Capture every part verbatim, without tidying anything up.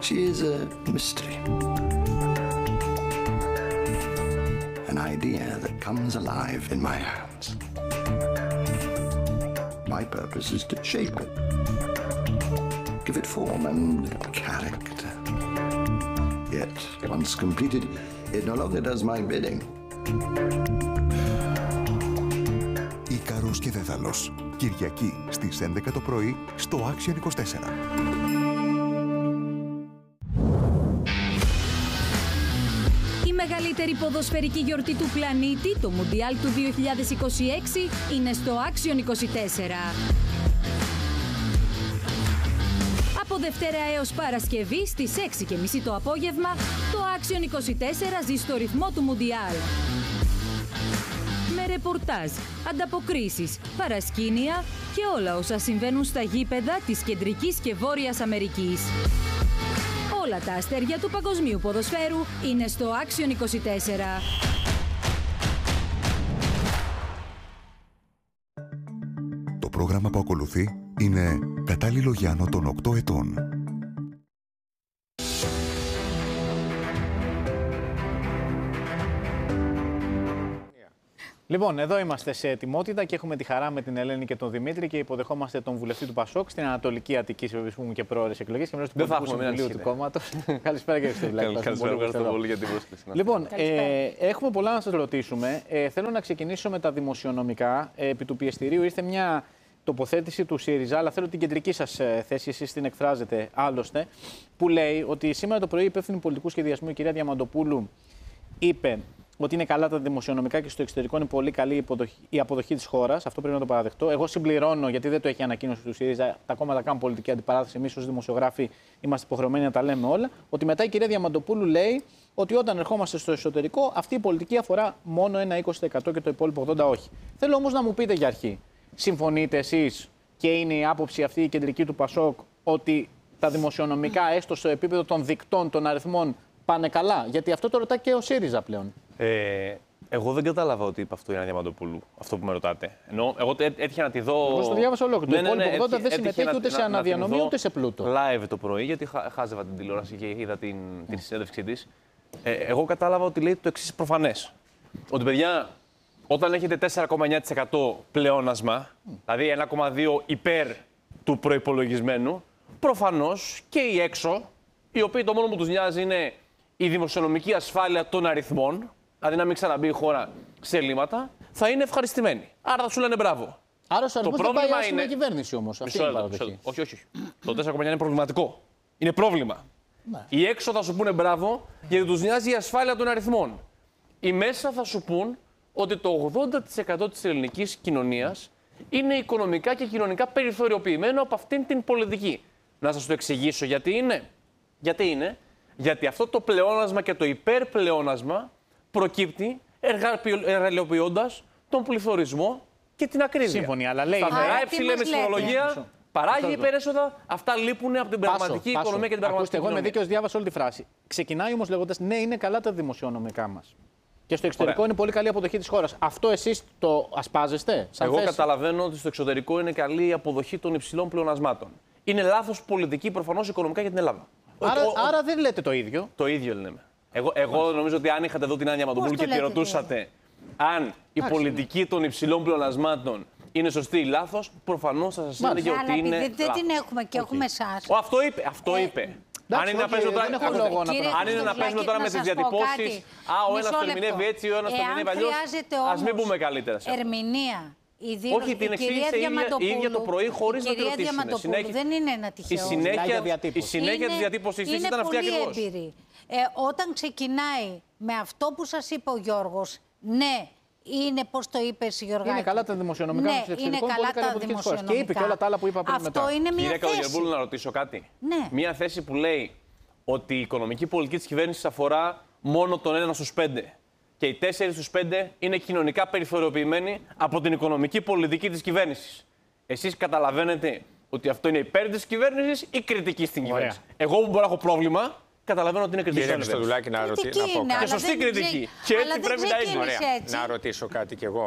She is a mystery. An idea that comes alive in my hands. My purpose is to shape it, give it form and character. Yet, once completed, it no longer does my bidding. Ίκαρος και Δέδαλος. Κυριακή στις έντεκα το πρωί στο Action είκοσι τέσσερα. Η μεγαλύτερη ποδοσφαιρική γιορτή του πλανήτη, το Μουντιάλ του δύο χιλιάδες είκοσι έξι, είναι στο Action είκοσι τέσσερα. Από Δευτέρα έως Παρασκευή στις έξι και μισή το απόγευμα, το Action είκοσι τέσσερα ζει στο ρυθμό του Μουντιάλ. Με ρεπορτάζ, ανταποκρίσεις, παρασκήνια και όλα όσα συμβαίνουν στα γήπεδα της Κεντρικής και Βόρειας Αμερικής. Όλα τα αστέρια του παγκοσμίου ποδοσφαίρου είναι στο Action είκοσι τέσσερα. Το πρόγραμμα που ακολουθεί είναι κατάλληλο για άνω των οκτώ ετών. Λοιπόν, εδώ είμαστε σε ετοιμότητα και έχουμε τη χαρά με την Ελένη και τον Δημήτρη και υποδεχόμαστε τον βουλευτή του Πασόκ στην Ανατολική Αττική, σε που και προώρες εκλογές και μέρος του Πολιτικού Συμβουλίου του κόμματος. Καλησπέρα και ευχαριστώ. Καλησπέρα, ευχαριστώ πολύ για την πρόσκληση. Λοιπόν, ε, έχουμε πολλά να σας ρωτήσουμε. Ε, θέλω να ξεκινήσω με τα δημοσιονομικά. Ε, επί του πιεστηρίου ήρθε μια τοποθέτηση του ΣΥΡΙΖΑ, αλλά θέλω την κεντρική σας θέση, εσείς την εκφράζετε άλλωστε, που λέει ότι σήμερα το πρωί η υπεύθυνη πολιτικού σχεδιασμού, η κυρία Διαμαντοπούλου, είπε ότι είναι καλά τα δημοσιονομικά και στο εξωτερικό είναι πολύ καλή η, υποδοχή, η αποδοχή της χώρας. Αυτό πρέπει να το παραδεχτώ. Εγώ συμπληρώνω, γιατί δεν το έχει ανακοίνωση του ΣΥΡΙΖΑ, τα κόμματα κάνουν πολιτική αντιπαράθεση. Εμείς ως δημοσιογράφοι είμαστε υποχρεωμένοι να τα λέμε όλα. Ότι μετά η κυρία Διαμαντοπούλου λέει ότι όταν ερχόμαστε στο εσωτερικό, αυτή η πολιτική αφορά μόνο ένα είκοσι τοις εκατό και το υπόλοιπο ογδόντα τοις εκατό όχι. Θέλω όμως να μου πείτε για αρχή, συμφωνείτε εσείς και είναι η άποψη αυτή η κεντρική του Πασόκ ότι τα δημοσιονομικά, έστω στο επίπεδο των δικτών, των αριθμών, πάνε καλά? Γιατί αυτό το ρωτά και ο ΣΥΡΙΖΑ πλέον. Ε, εγώ δεν κατάλαβα ότι είπε αυτό η Άννα Διαμαντοπούλου, αυτό που με ρωτάτε. Ενώ εγώ έτυχε να τη δω. Εγώ στο διάβασα ολόκληρο. Ναι, ναι, ναι, το ογδόντα δεν έτυχε συμμετέχει να, ούτε σε να, αναδιανομή να ούτε σε πλούτο. Live το πρωί, γιατί χα, χάζευα την τηλεόραση και είδα την, την συνέντευξή τη. Ε, εγώ κατάλαβα ότι λέει το εξής προφανές. Ότι παιδιά, όταν έχετε τέσσερα κόμμα εννιά τοις εκατό πλεόνασμα, δηλαδή ένα κόμμα δύο υπέρ του προϋπολογισμένου, προφανώς και οι έξω, οι οποίοι το μόνο που τους νοιάζει είναι η δημοσιονομική ασφάλεια των αριθμών, δηλαδή να μην ξαναμπεί η χώρα σε ελλείμματα, θα είναι ευχαριστημένοι. Άρα θα σου λένε μπράβο. Άρα στο αριθμό δεν πάει άσχημα η κυβέρνηση όμως. Αυτή είναι η παραδοχή. Όχι, όχι. Το τέσσερα κόμμα εννιά είναι προβληματικό. Είναι πρόβλημα. Ναι. Οι έξω θα σου πούνε μπράβο, γιατί τους νοιάζει η ασφάλεια των αριθμών. Οι μέσα θα σου πούν ότι το ογδόντα τοις εκατό της ελληνικής κοινωνίας είναι οικονομικά και κοινωνικά περιθωριοποιημένο από αυτήν την πολιτική. Να σας το εξηγήσω γιατί είναι. Γιατί είναι. Γιατί αυτό το πλεόνασμα και το υπερπλεόνασμα προκύπτει εργαλειοποιώντας τον πληθωρισμό και την ακρίβεια. Σύμφωνοι, αλλά λέει. Σταθερά υψηλή μεσφορολογία, παράγει υπερέσοδα, αυτά λείπουν από την πραγματική πάσο, οικονομία και την πραγματική κοινωνία. Εγώ είμαι δίκαιος, διάβασα όλη τη φράση. Ξεκινάει όμως λέγοντας ναι, είναι καλά τα δημοσιονομικά μας. Και στο εξωτερικό Ωραία. είναι πολύ καλή αποδοχή της χώρας. Αυτό εσείς το ασπάζεστε? Σαν Εγώ θέση? καταλαβαίνω ότι στο εξωτερικό είναι καλή η αποδοχή των υψηλών πλεονασμάτων. Είναι λάθος πολιτική προφανώς οικονομικά για την Ελλάδα. Άρα, ο, ο, άρα δεν λέτε το ίδιο. Το ίδιο λέμε. Εγώ, εγώ νομίζω ότι αν είχατε εδώ την Άννα Διαμαντοπούλου και τη ρωτούσατε αν η πολιτική των υψηλών πλεονασμάτων είναι σωστή ή λάθος, προφανώς θα σας έλεγε ότι είναι. Δεν, δεν λάθος. την έχουμε και okay. έχουμε εσάς. Αυτό είπε. Αυτό είπε. Ε, αν είναι να παίζουμε τώρα, να παίζουμε τώρα με τις διατυπώσεις, α, ο ένας το ερμηνεύει έτσι, ο ένας το ερμηνεύει αλλιώς, ας μην πούμε καλύτερα. Ερμηνεία. Η, δήλωση, Όχι, την εξήγησε η ίδια το πρωί χωρίς να τη ρωτήσουν. Συνέχεια, δεν είναι ένα τυχαίο. Η συνέχεια, η συνέχεια της διατύπωσης της ήταν αυτή ακριβώς. Είναι πολύ έμπειρη. Ε, όταν ξεκινάει με αυτό που σας είπε ο Γιώργος, ναι, είναι πώς το είπες Γιώργο. Είναι καλά τα δημοσιονομικά ναι, μας εξωτερικό, είναι καλά τα δημοσιονομικά. Και είπε και όλα τα άλλα που είπα πριν αυτό μετά. Είναι μια Κυρία θέση. Καλογεροπούλου, να ρωτήσω κάτι. Ναι. Μια θέση που λέει ότι η οικονομική πολιτική της κυβέρνησης αφορά μόνο τον ένα στους πέντε. Και οι τέσσερις στους πέντε είναι κοινωνικά περιθωριοποιημένοι από την οικονομική πολιτική της κυβέρνησης. Εσείς καταλαβαίνετε ότι αυτό είναι υπέρ της κυβέρνησης ή κριτική στην κυβέρνηση? Εγώ που μπορώ να έχω πρόβλημα, καταλαβαίνω ότι είναι κριτική. Κύριε Χριστοδουλάκη, να, ρωτή... να πω κάτι. Και σωστή κριτική. Και έτσι πρέπει να είναι. Να ρωτήσω κάτι κι εγώ.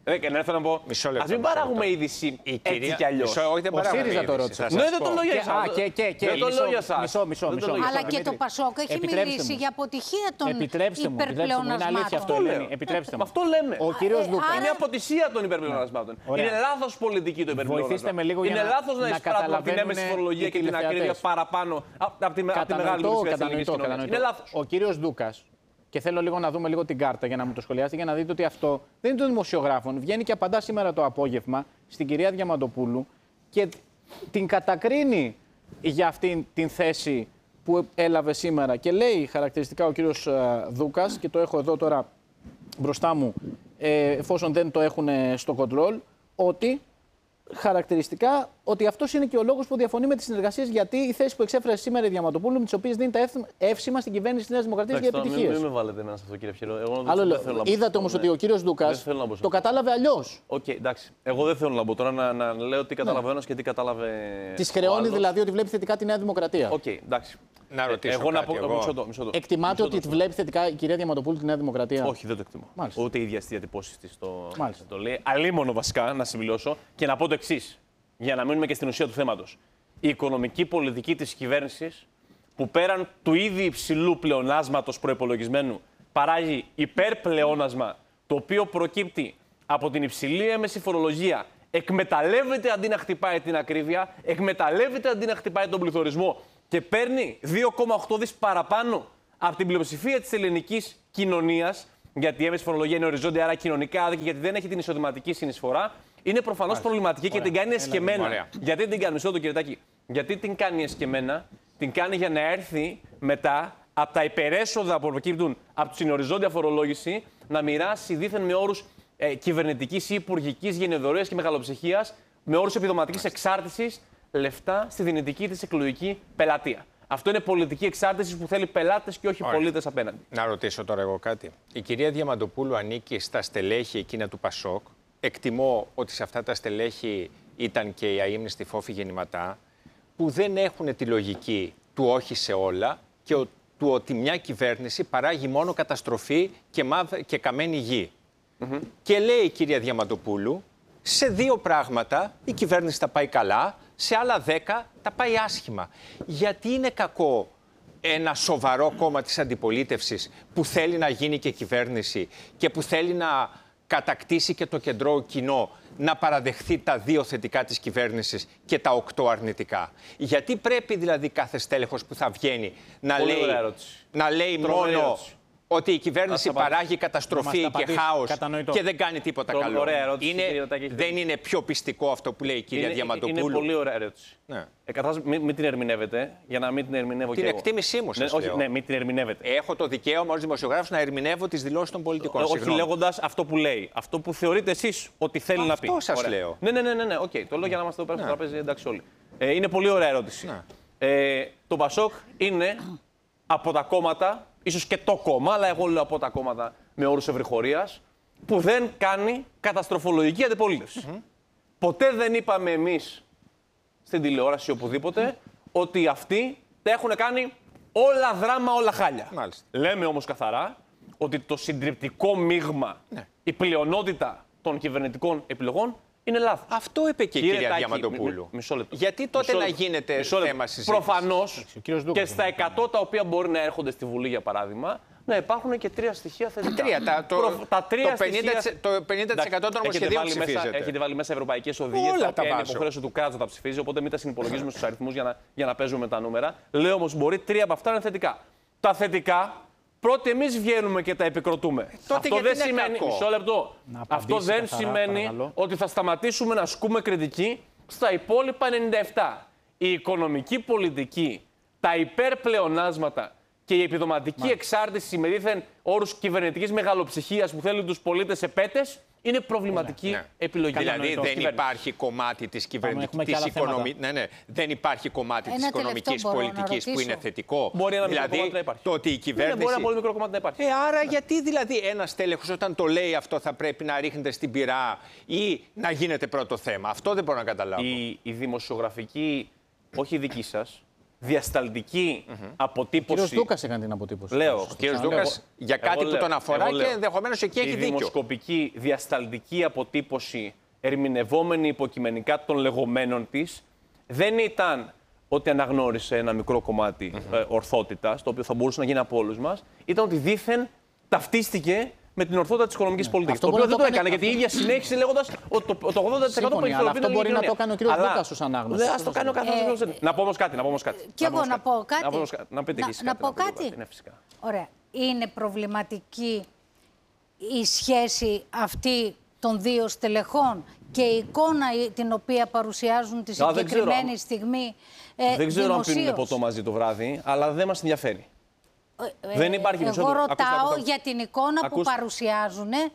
Ε, και να έρθω να πω. Μισό λεπτό, ας μην μισό παράγουμε λεπτό. είδηση Η έτσι κυρία- κι αλλιώς. Μισό, όχι, δεν Ο παράγουμε ΣΥΡΙΖΑ το είδηση, ρώτησε. θα Ναι, σας δεν το πω. λέω για Και- εσάς. α, και- και- και- Δεν το μισό- λέω για εσάς. μισό, μισό, Δεν το μισό. λέω για Αλλά εσάς. και το Δημήτρη, Πασόκ έχει επιτρέψτε μιλήσει μου. για αποτυχία των Επιτρέψτε μου, επιτρέψτε μου. Είναι αλήθεια αυτό, υπερπλεονασμάτων. Ελένη. Επιτρέψτε μου. Αυτό λέμε. Ο κύριος Ε, Δούκα. άρα- Είναι αποτυχία των υπερπλεονασμάτων. Ωραία. Είναι λάθος πολιτική το υπερπλεονάσμα. Βοηθήστε με λίγο για Είναι να- λάθος να να εισπράττουμε από την καταλαβαίνουν έμεση φορολογία οι και την ακρίβεια τηλεθεατές. παραπάνω από τη, απ' τη μεγάλη Κατανοητό, πλειοψηφία της ελληνικής κατανοητό, κοινωνίας. κατανοητό. Είναι λάθος. Ο κύριος Δούκας, και θέλω λίγο να δούμε λίγο την κάρτα για να μου το σχολιάσετε, για να δείτε ότι αυτό δεν είναι των δημοσιογράφων. Βγαίνει και απαντά σήμερα το απόγευμα στην κυρία Διαμαντοπούλου και την κατακρίνει για αυτήν την θέση που έλαβε σήμερα. Και λέει χαρακτηριστικά ο κύριος ε, Δούκας, και το έχω εδώ τώρα μπροστά μου, ε, εφόσον δεν το έχουν στο κοντρόλ, ότι χαρακτηριστικά ότι αυτό είναι και ο λόγο που διαφωνεί με τις συνεργασίες, γιατί η θέση που εξέφρασε σήμερα η Διαμαντοπούλου, με τις οποίες δίνει τα εύθυμα- εύσημα στην κυβέρνηση της Νέας Δημοκρατίας για Εντάξει, τώρα επιτυχίες. Μην, μην με βάλετε εμένα σε αυτό, κύριε Πιερό. Εγώ δεν, Άλλο δεν λέω. θέλω να μπω. Είδατε όμως Ναι. ότι ο κύριος Δεν Δούκας θέλω να μπω σε το αυτό. κατάλαβε αλλιώς. Οκ, εντάξει. Εγώ δεν θέλω να μπω τώρα να, να λέω τι κατάλαβε ο ένας και τι κατάλαβε. Τη ο χρεώνει άλλος. δηλαδή ότι βλέπει θετικά τη Νέα Δημοκρατία. Οκ, εντάξει. Να ρωτήσω Εγώ να κάτι, πω. εγώ. Μισό το, μισό το. Εκτιμάτε Μισό ότι το. βλέπει θετικά η κυρία Διαμαντοπούλου τη Νέα Δημοκρατία. Όχι, δεν το εκτιμώ. Μάλιστα. Ούτε η ίδια στι διατυπώσει τη το, Μάλιστα. το λέει. Αλίμονο βασικά να συμπληρώσω και να πω το εξής, για να μείνουμε και στην ουσία του θέματος. Η οικονομική πολιτική της κυβέρνησης, που πέραν του ήδη υψηλού πλεονάσματος προϋπολογισμένου, παράγει υπερπλεόνασμα, το οποίο προκύπτει από την υψηλή έμεση φορολογία, εκμεταλλεύεται αντί να χτυπάει την ακρίβεια, εκμεταλλεύεται αντί να χτυπάει τον πληθωρισμό και παίρνει δύο κόμμα οκτώ δις παραπάνω από την πλειοψηφία της ελληνικής κοινωνίας, γιατί η έμεση φορολογία είναι οριζόντια, άρα κοινωνικά άδικη, γιατί δεν έχει την εισοδηματική συνεισφορά, είναι προφανώς προβληματική και την κάνει εσκεμμένα. Ωραία. Γιατί την κάνει, μισό το κύριε Τάκη, γιατί την κάνει εσκεμμένα, την κάνει για να έρθει μετά από τα υπερέσοδα που προκύπτουν από την οριζόντια φορολόγηση να μοιράσει δίθεν με όρους ε, κυβερνητικής ή υπουργικής γενεδορίας και μεγαλοψυχίας, με όρους επιδοματικής εξάρτησης, λεφτά στη δυνητική της εκλογική πελατεία. Αυτό είναι πολιτική εξάρτηση που θέλει πελάτες και όχι Ωραία. πολίτες απέναντι. Να ρωτήσω τώρα εγώ κάτι. Η κυρία Διαμαντοπούλου ανήκει στα στελέχη εκείνα του Πασόκ. Εκτιμώ ότι σε αυτά τα στελέχη ήταν και η αείμνηστη Φόφη Γεννηματά, που δεν έχουν τη λογική του όχι σε όλα και ο, του ότι μια κυβέρνηση παράγει μόνο καταστροφή και, μαύ, και καμένη γη. Mm-hmm. Και λέει η κυρία Διαμαντοπούλου, σε δύο πράγματα η κυβέρνηση τα πάει καλά, σε άλλα δέκα τα πάει άσχημα. Γιατί είναι κακό ένα σοβαρό κόμμα της αντιπολίτευσης που θέλει να γίνει και κυβέρνηση και που θέλει να κατακτήσει και το κεντρό κοινό, να παραδεχθεί τα δύο θετικά της κυβέρνησης και τα οκτώ αρνητικά. Γιατί πρέπει δηλαδή κάθε στέλεχος που θα βγαίνει να Πολύ λέει, ωραία ερώτηση. να λέει Τρομερή μόνο ερώτηση. ότι η κυβέρνηση Ας τα παράγει Να καταστροφή μας τα και απαντήσει. χάος Κατανοητό. και δεν κάνει τίποτα Τρο- καλό. ωραία ερώτηση, Είναι, κύριε Ρωτάκη. δεν είναι πιο πιστικό αυτό που λέει η κυρία Είναι, Διαμαντοπούλου. είναι πολύ ωραία ερώτηση. Ναι. Ε, καταρχάς, μην, μην την ερμηνεύετε, για να μην την ερμηνεύω Την και εγώ. εκτίμησή μου σας ναι, όχι, λέω. ναι, μην την ερμηνεύετε. Έχω το δικαίωμα ως δημοσιογράφος να ερμηνεύω τις δηλώσεις των πολιτικών. Ε, όχι Συγγνώμη. λέγοντας αυτό που λέει. Αυτό που θεωρείτε εσείς ότι θέλει να πει. Αυτό σας Ωραία. λέω. Ναι, ναι, ναι, ναι, ναι. Okay. Το λέω για να είμαστε εδώ πέρα στο τραπέζι, εντάξει όλοι. Ε, είναι πολύ ωραία ερώτηση. Ναι. Ε, το Πασόκ είναι από τα κόμματα, ίσως και το κόμμα, αλλά εγώ λέω από τα κόμματα με όρους ευρυχωρίας, που δεν κάνει καταστροφολογική αντιπολίτευση. Mm-hmm. Ποτέ δεν είπαμε εμείς στην τηλεόραση οπουδήποτε ότι αυτοί τα έχουν κάνει όλα δράμα, όλα χάλια. Μάλιστα. Λέμε όμως καθαρά ότι το συντριπτικό μείγμα, Ναι. η πλειονότητα των κυβερνητικών επιλογών είναι λάθος. Αυτό είπε και η Κύριε κυρία Τάκη, Διαμαντοπούλου. μι- μισό λεπτό. Γιατί τότε Μισό να λεπτό. γίνεται Μισό λεπτό. θέμα συζήτησης. Προφανώς ο κύριος Δούκας και στα εκατό τα οποία μπορεί να έρχονται στη Βουλή, για παράδειγμα, να υπάρχουν και τρία στοιχεία θετικά. Τρία, τα- το- Προ- τα τρία το πενήντα τοις εκατό στοιχεία... το πενήντα τοις εκατό των Εντάξει, έχετε νομοσχεδίων βάλει μέσα- ψηφίζεται. Έχετε βάλει μέσα ευρωπαϊκές οδηγίες, Όλα τα τα οποία είναι βάζω. υποχρέωση του κράτους να τα ψηφίζει, οπότε μην τα συνυπολογίζουμε στους αριθμούς για να, για να παίζουμε με τα νούμερα. Λέω όμως μπορεί τρία από αυτά να είναι θετικά. Τα θετικά, πρώτοι εμείς βγαίνουμε και τα επικροτούμε. τότε Αυτό γιατί δεν είναι σημαίνει. κακό? Μισό λεπτό. Να Αυτό απαντήσει δεν καθαρά, σημαίνει παρακαλώ. ότι θα σταματήσουμε να ασκούμε κριτική στα υπόλοιπα ενενήντα επτά. Η οικονομική πολιτική, τα υπερπλεονάσματα και η επιδοματική εξάρτηση με δίθεν όρους κυβερνητικής μεγαλοψυχίας που θέλουν τους πολίτες σε πέτες είναι προβληματική Ναι. επιλογή. Δηλαδή Κατανοητό. δεν Κυβέρνηση. υπάρχει κομμάτι της έχουμε κυβερνητικής και άλλα οικονομικής. Ναι, ναι. Δεν υπάρχει κομμάτι Ένα της οικονομικής τελευταίο μπορώ να πολιτικής που είναι ρωτήσω. θετικό. Μπορεί ένα μικρό δηλαδή, κομμάτι να υπάρχει. το ότι η Ναι, κυβέρνηση. μπορεί ένα πολύ μικρό κομμάτι να υπάρχει. Ε, άρα γιατί δηλαδή ένας τέλεχος όταν το λέει αυτό θα πρέπει να ρίχνεται στην πυρά ή να γίνεται πρώτο θέμα. Αυτό δεν μπορώ να καταλάβω. Η, η δημοσιογραφική, όχι η δική σας, διασταλτική Mm-hmm. αποτύπωση. Ο κύριος Δούκας έκανε την αποτύπωση. Λέω. Ο κύριος Δούκας για κάτι που τον αφορά και ενδεχομένως εκεί έχει η δίκιο. Η δημοσκοπική διασταλτική αποτύπωση, ερμηνευόμενη υποκειμενικά των λεγόμενων της, δεν ήταν ότι αναγνώρισε ένα μικρό κομμάτι mm-hmm. ε, ορθότητας, το οποίο θα μπορούσε να γίνει από όλους μας, ήταν ότι δήθεν ταυτίστηκε με την ορθότητα της οικονομικής ναι. πολιτικής. Το οποίο δεν το έκανε, αυτό... γιατί η ίδια συνέχισε λέγοντας ότι το, το ογδόντα τοις εκατό Σύμφωνοι, αλλά αυτό μπορεί να το κάνει ο κ. Δούκας ως ανάγνωση. Δεν, ας το κάνει ο καθένας. Ε, να πω όμως κάτι, να πω όμως κάτι. Κι εγώ να πω κάτι. Να πείτε κι εσείς κάτι. Να πω κάτι. Ωραία. Είναι προβληματική η σχέση αυτή των δύο στελεχών και η εικόνα την οποία παρουσιάζουν τη συγκεκριμένη στιγμή. Δεν ξέρω αν πίνουν ποτό μαζί το βράδυ, αλλά δεν μας ενδιαφέρει. Ε, δεν υπάρχει εγώ ρωτάω ακούστε, ακούστε. για την εικόνα ακούστε. που παρουσιάζουν ε,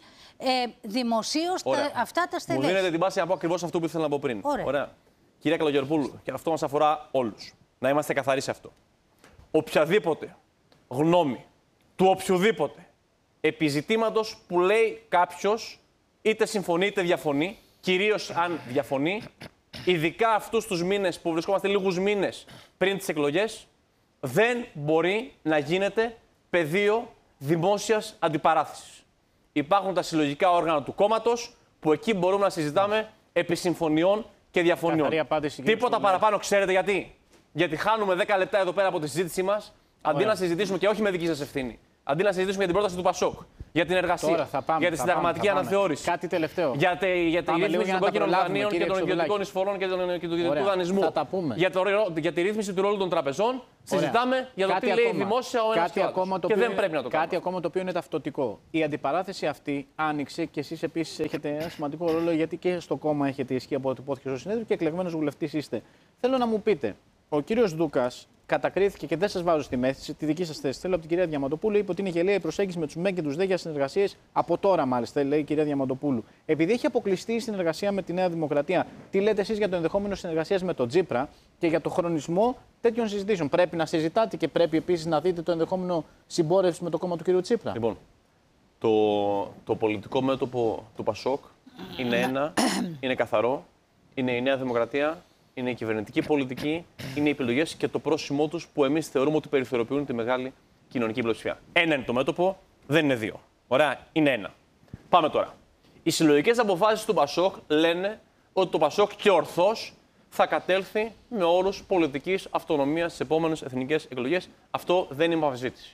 δημοσίως τα, αυτά τα στελέχη. Μου δίνετε την πάση να πω ακριβώς αυτό που ήθελα να πω πριν. Ωραία. Ωραία. Κυρία Καλογεροπούλου, και αυτό μας αφορά όλους. Να είμαστε καθαροί σε αυτό. Οποιαδήποτε γνώμη του οποιοδήποτε επιζητήματος που λέει κάποιος, είτε συμφωνεί είτε διαφωνεί, κυρίως αν διαφωνεί, ειδικά αυτούς τους μήνες που βρισκόμαστε λίγους μήνες πριν τις εκλογές, δεν μπορεί να γίνεται πεδίο δημόσιας αντιπαράθεσης. Υπάρχουν τα συλλογικά όργανα του κόμματος που εκεί μπορούμε να συζητάμε επί συμφωνιών και διαφωνιών. Τίποτα παραπάνω, ξέρετε γιατί. Γιατί χάνουμε δέκα λεπτά εδώ πέρα από τη συζήτησή μας, αντί Ωραία. να συζητήσουμε και όχι με δική σας ευθύνη. Αντί να συζητήσουμε για την πρόταση του Πασόκ, για την εργασία, πάμε, για τη συνταγματική αναθεώρηση. Κάτι τελευταίο. Για, τε, για τη ρύθμιση των κόκκινων δανείων και των ιδιωτικών εισφορών και, τον, και του ιδιωτικού δανεισμού. Θα τα πούμε. Για, το, για τη ρύθμιση του ρόλου των τραπεζών. Ωραία. Συζητάμε για το κάτι τι ακόμα. λέει δημόσια ο ένας και ο και δεν πρέπει να το κάνουμε. Κάτι ακόμα το οποίο είναι ταυτοτικό. Η αντιπαράθεση αυτή άνοιξε και εσείς επίσης έχετε ένα σημαντικό ρόλο, γιατί και στο κόμμα έχετε ισχύ από ό,τι υπόθηκε στο συνέδριο και εκλεγμένος βουλευτής είστε. Θέλω να μου πείτε, ο κύριος Δούκας κατακρίθηκε και δεν σας βάζω στη μέση, τη δική σας θέση. Θέλω από την κυρία Διαμαντοπούλου, είπε ότι είναι γελία η προσέγγιση με τους ΜΕ και τους ΔΕ για συνεργασίες από τώρα, μάλιστα, λέει η κυρία Διαμαντοπούλου. Επειδή έχει αποκλειστεί η συνεργασία με τη Νέα Δημοκρατία, τι λέτε εσείς για το ενδεχόμενο συνεργασίας με τον Τσίπρα και για το χρονισμό τέτοιων συζητήσεων? Πρέπει να συζητάτε και πρέπει επίσης να δείτε το ενδεχόμενο συμπόρευση με το κόμμα του κυρίου Τσίπρα. Λοιπόν, το, το πολιτικό μέτωπο του Πασόκ είναι ένα, είναι καθαρό, είναι η Νέα Δημοκρατία. Είναι η κυβερνητική πολιτική, είναι οι επιλογές και το πρόσημό τους που εμείς θεωρούμε ότι περιθωριοποιούν τη μεγάλη κοινωνική πλειοψηφία. Ένα είναι το μέτωπο, δεν είναι δύο. Ωραία, είναι ένα. Πάμε τώρα. Οι συλλογικές αποφάσεις του Πασόκ λένε ότι το Πασόκ και ορθώς θα κατέλθει με όρους πολιτικής αυτονομίας στις επόμενες εθνικές εκλογές. Αυτό δεν είναι αμφισβήτηση.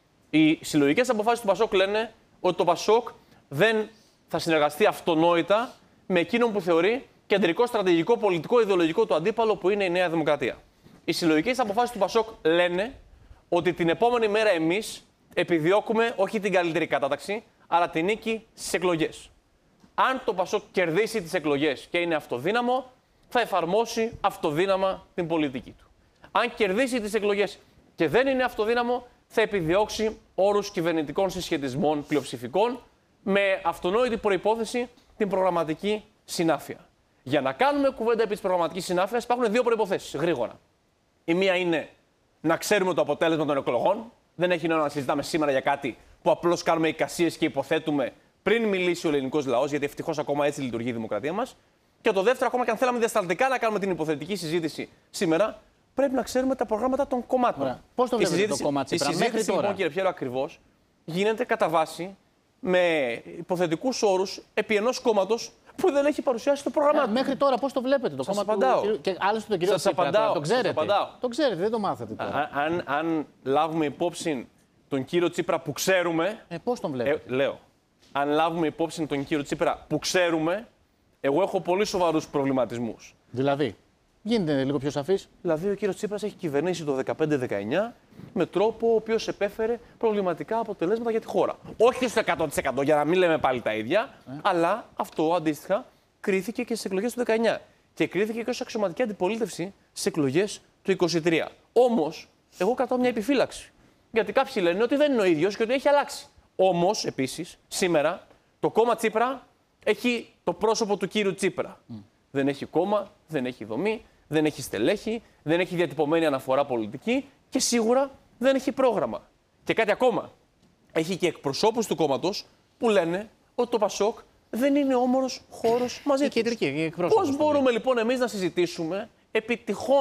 Οι συλλογικές αποφάσεις του Πασόκ λένε ότι το Πασόκ δεν θα συνεργαστεί αυτονόητα με εκείνον που θεωρεί κεντρικό στρατηγικό πολιτικό ιδεολογικό του αντίπαλο που είναι η Νέα Δημοκρατία. Οι συλλογικές αποφάσεις του Πασόκ λένε ότι την επόμενη μέρα εμείς επιδιώκουμε όχι την καλύτερη κατάταξη, αλλά την νίκη στις εκλογές. Αν το Πασόκ κερδίσει τις εκλογές και είναι αυτοδύναμο, θα εφαρμόσει αυτοδύναμα την πολιτική του. Αν κερδίσει τις εκλογές και δεν είναι αυτοδύναμο, θα επιδιώξει όρους κυβερνητικών συσχετισμών πλειοψηφικών με αυτονόητη προϋπόθεση την προγραμματική συνάφεια. Για να κάνουμε κουβέντα επί της προγραμματικής συνάφειας υπάρχουν δύο προϋποθέσεις, γρήγορα. Η μία είναι να ξέρουμε το αποτέλεσμα των εκλογών. Δεν έχει νόημα να συζητάμε σήμερα για κάτι που απλώς κάνουμε εικασίες και υποθέτουμε πριν μιλήσει ο ελληνικός λαός, γιατί ευτυχώς ακόμα έτσι λειτουργεί η δημοκρατία μας. Και το δεύτερο, ακόμα και αν θέλαμε διασταλτικά να κάνουμε την υποθετική συζήτηση σήμερα, πρέπει να ξέρουμε τα προγράμματα των κομμάτων. Πώς το βλέπετε το κόμμα Τσίπρα μέχρι τώρα? Η συζήτηση, λοιπόν, κύριε Πιέρο, ακριβώς γίνεται κατά βάση με υποθετικούς όρους επί ενός κόμματος που δεν έχει παρουσιάσει το πρόγραμμά του. Μέχρι τώρα πώς το βλέπετε το σας κόμμα απαντάω. του? Και άλλωστε τον κύριο Τσίπρα, το ξέρετε. Το ξέρετε, δεν το μάθατε τώρα. Α, αν, αν λάβουμε υπόψη τον κύριο Τσίπρα που ξέρουμε. Ε, πώς τον βλέπετε? Ε, λέω. Αν λάβουμε υπόψη τον κύριο Τσίπρα που ξέρουμε, εγώ έχω πολύ σοβαρούς προβληματισμούς. Δηλαδή, γίνετε λίγο πιο σαφής. Δηλαδή, ο κύριος Τσίπρας έχει κυβερνήσει το δεκαπέντε δεκαεννιά με τρόπο ο οποίος επέφερε προβληματικά αποτελέσματα για τη χώρα. Όχι στο εκατό τοις εκατό για να μην λέμε πάλι τα ίδια, ε. αλλά αυτό αντίστοιχα κρίθηκε και στις εκλογές του δεκαεννιά. Και κρίθηκε και ως αξιωματική αντιπολίτευση στις εκλογές του είκοσι τρία. Όμως, εγώ κρατάω μια επιφύλαξη. Γιατί κάποιοι λένε ότι δεν είναι ο ίδιος και ότι έχει αλλάξει. Όμως, επίσης, σήμερα το κόμμα Τσίπρα έχει το πρόσωπο του κύριου Τσίπρα. Mm. Δεν έχει κόμμα, δεν έχει δομή, δεν έχει στελέχη, δεν έχει διατυπωμένη αναφορά πολιτική και σίγουρα δεν έχει πρόγραμμα. Και κάτι ακόμα. Έχει και εκπροσώπους του κόμματος που λένε ότι το Πασόκ δεν είναι όμορος χώρος μαζί του. Πώς μπορούμε λοιπόν εμείς να συζητήσουμε επί τυχόν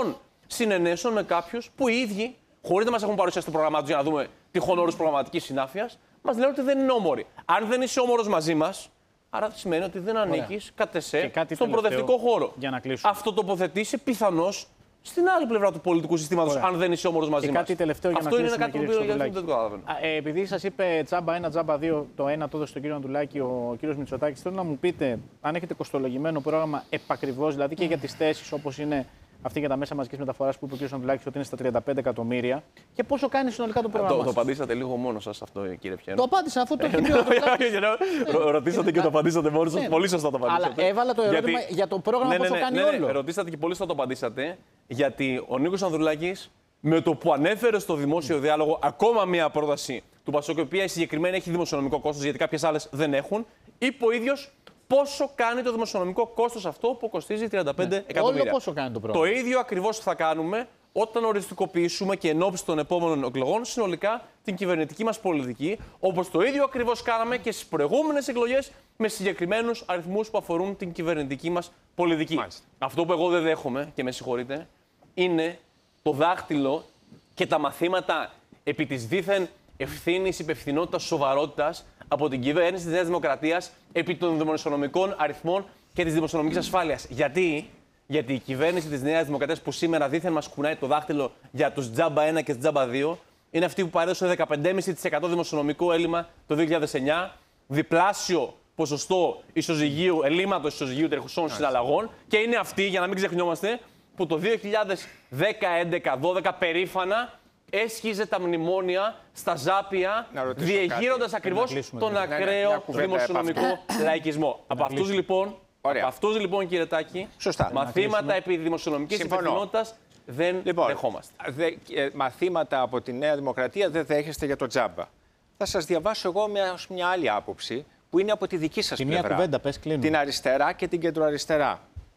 συνενέσεων με κάποιους που οι ίδιοι, χωρίς να μας έχουν παρουσιάσει το πρόγραμμά τους για να δούμε τυχόν όρους προγραμματικής συνάφειας, μας λένε ότι δεν είναι όμοροι. Αν δεν είσαι όμορος μαζί μας, άρα σημαίνει ότι δεν ανήκεις κατ' εσέ στον προοδευτικό χώρο. Για να κλείσουμε. Αυτοτοποθετήσει πιθανώς στην άλλη πλευρά του πολιτικού συστήματος, αν δεν είσαι όμορος μαζί και μας. Κάτι τελευταίο Αυτό για να είναι κάτι που δεν το καταλαβαίνω. Ε, επειδή σας είπε τζάμπα ένα, τζάμπα δύο, το ένα το έδωσε στον κύριο Ανδρουλάκη ο κύριος Μητσοτάκης, θέλω να μου πείτε αν έχετε κοστολογημένο πρόγραμμα επακριβώς, δηλαδή και για τις θέσεις όπως είναι αυτή για τα μέσα μαζικής μεταφοράς που είπε ο κύριος Ανδρουλάκης ότι είναι στα τριάντα πέντε εκατομμύρια και πόσο κάνει συνολικά το πρόγραμμα. Το, το απαντήσατε λίγο μόνος σας αυτό, κύριε Πιένο. Το απάντησα αφού το έχει πει ο Ανδρουλάκης. Ρωτήσατε και το απαντήσατε μόνος σας. Πολύ σωστά το απαντήσατε. Αλλά έβαλα το ερώτημα για το πρόγραμμα πόσο κάνει όλο. Ρωτήσατε και πολύ σωστά το απαντήσατε, γιατί ο Νίκος Ανδρουλάκης με το που ανέφερε στο δημόσιο διάλογο ακόμα μία πρόταση του Πασόκ, η οποία συγκεκριμένα έχει δημοσιονομικό κόστος, γιατί κάποιες άλλες δεν έχουν, είπε ο ίδιος πόσο κάνει το δημοσιονομικό κόστος αυτό που κοστίζει τριάντα πέντε ναι. εκατομμύρια. Όλο πόσο κάνει το πρόγραμμα. Το ίδιο ακριβώς θα κάνουμε όταν οριστικοποιήσουμε και εν ώψη των επόμενων εκλογών συνολικά την κυβερνητική μας πολιτική, όπως το ίδιο ακριβώς κάναμε και στις προηγούμενες εκλογές με συγκεκριμένους αριθμούς που αφορούν την κυβερνητική μας πολιτική. Μάλιστα. Αυτό που εγώ δεν δέχομαι, και με συγχωρείτε, είναι το δάχτυλο και τα μαθήματα επί της δίθεν ευθύνης, υπευθυνότητας, σοβαρότητας από την κυβέρνηση της Νέας Δημοκρατίας επί των δημοσιονομικών αριθμών και της δημοσιονομικής ασφάλειας. Γιατί? Γιατί η κυβέρνηση της Νέας Δημοκρατίας που σήμερα δίθεν μας κουνάει το δάχτυλο για τους τζάμπα ένα και τους τζάμπα δύο, είναι αυτή που παρέδωσε δεκαπέντε κόμμα πέντε τοις εκατό δημοσιονομικό έλλειμμα το δύο χιλιάδες εννιά, διπλάσιο ποσοστό ισοζυγίου, ελλείμματος ισοζυγίου τρεχουσών συναλλαγών, και είναι αυτή, για να μην ξεχνιόμαστε, που το δύο χιλιάδες δέκα, έντεκα, δώδεκα περήφανα έσχιζε τα μνημόνια στα ζάπια, διεγείροντας ακριβώς τον ακραίο δημοσιονομικό λαϊκισμό. Από αυτούς λοιπόν, από αυτούς λοιπόν, κύριε Τάκη, σωστά, μαθήματα επί δημοσιονομικής υπευθυνότητας δεν λοιπόν, δεχόμαστε. Δε, ε, μαθήματα από τη Νέα Δημοκρατία δεν δέχεστε για το τζάμπα. Θα σας διαβάσω εγώ μια, μια άλλη άποψη που είναι από τη δική σας πλευρά. Μια κουβέντα, πες, κλείνουμε. Την αριστερά και την κεντροαριστερά.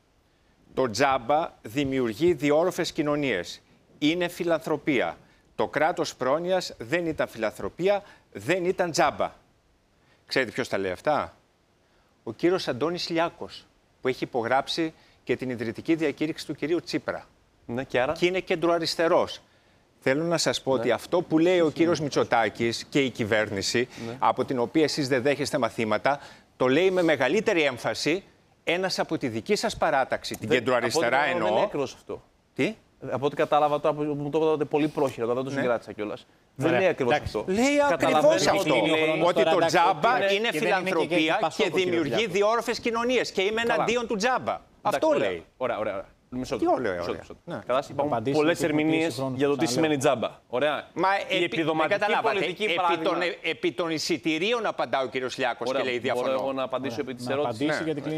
Το τζάμπα δημιουργεί διόρροφες κοινωνίες. Είναι φιλανθρωπία. Το κράτος πρόνοιας δεν ήταν φιλανθρωπία, δεν ήταν τζάμπα. Ξέρετε ποιος τα λέει αυτά? Ο κύριος Αντώνης Λιάκος, που έχει υπογράψει και την ιδρυτική διακήρυξη του κυρίου Τσίπρα. Ναι, και, άρα... και είναι κεντροαριστερός. Θέλω να σας πω ναι. ότι αυτό που λέει ο κύριος Μητσοτάκης και η κυβέρνηση, ναι. από την οποία εσείς δεν δέχεστε μαθήματα, το λέει με μεγαλύτερη έμφαση ένας από τη δική σας παράταξη, την κεντροαριστερά εννοώ. Δεν είναι έκρος αυτό. Τι? Από ό,τι κατάλαβα τώρα που μου το είπατε πολύ πρόχειρα, δεν το συγκράτησα κιόλας. Δεν λέει ακριβώς αυτό. Λέει ακριβώς αυτό. Ότι το τζάμπα είναι φιλανθρωπία και δημιουργεί διόρροφες κοινωνίες. Και είμαι εναντίον του τζάμπα. Αυτό λέει. Ωραία, ωραία. Μισό λεπτό. Κατάσταση, υπάρχουν πολλές ερμηνείες για το τι σημαίνει τζάμπα. Ωραία. Μα η επιδοματική πολιτική παράδειγμα. Επί των εισιτηρίων απαντά ο κύριος Λιάκος και λέει διαφωνώ. Μπορώ εγώ να απαντήσω επί της ερώτησης.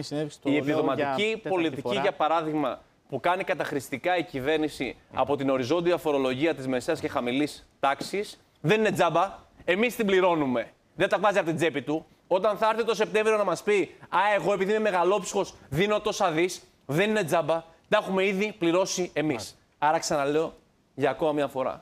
Η επιδοματική πολιτική, για παράδειγμα, που κάνει καταχρηστικά η κυβέρνηση από την οριζόντια φορολογία της μεσαίας και χαμηλής τάξης, δεν είναι τζάμπα. Εμείς την πληρώνουμε. Δεν τα βάζει από την τσέπη του. Όταν θα έρθει το Σεπτέμβριο να μας πει «Α, εγώ επειδή είμαι μεγαλόψυχος δίνω τόσα δις», δεν είναι τζάμπα. Τα έχουμε ήδη πληρώσει εμείς. Άρα ξαναλέω για ακόμα μια φορά.